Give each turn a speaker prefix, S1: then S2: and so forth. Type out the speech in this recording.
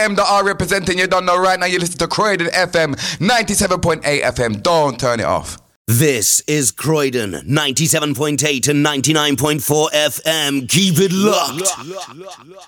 S1: M.R. representing. You don't know right now. You listen to Croydon FM 97.8 FM. Don't turn it off.
S2: This is Croydon 97.8 and 99.4 FM. Keep it locked.